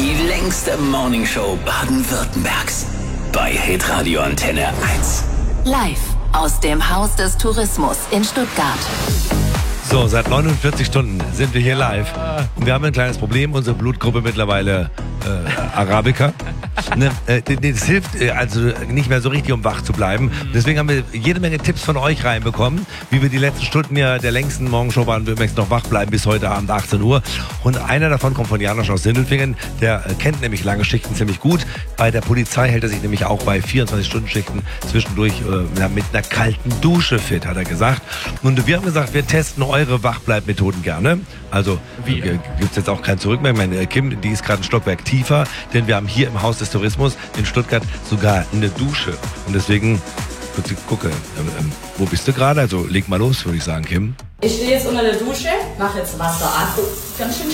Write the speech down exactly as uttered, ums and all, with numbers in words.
Die längste Morningshow Baden-Württembergs. Bei Hitradio Antenne eins. Live aus dem Haus des Tourismus in Stuttgart. So, seit neunundvierzig Stunden sind wir hier live. Und wir haben ein kleines Problem. Unsere Blutgruppe mittlerweile äh, Arabica. Ne, äh, das hilft äh, also nicht mehr so richtig, um wach zu bleiben. Deswegen haben wir jede Menge Tipps von euch reinbekommen, wie wir die letzten Stunden ja der längsten Morgenshow waren, wir noch wach bleiben bis heute Abend achtzehn Uhr. Und einer davon kommt von Janosch aus Sindelfingen. Der äh, kennt nämlich lange Schichten ziemlich gut. Bei der Polizei hält er sich nämlich auch bei vierundzwanzig-Stunden-Schichten zwischendurch äh, mit einer kalten Dusche fit, hat er gesagt. Und wir haben gesagt, wir testen eure Wachbleibmethoden gerne. Also äh, gibt es jetzt auch kein Zurück mehr. Meine Kim, die ist gerade ein Stockwerk tiefer, denn wir haben hier im Haus des Tourismus in Stuttgart sogar eine Dusche. Und deswegen, gucke, ähm, wo bist du gerade? Also leg mal los, würde ich sagen, Kim. Ich stehe jetzt unter der Dusche, mache jetzt Wasser ab. Ganz schön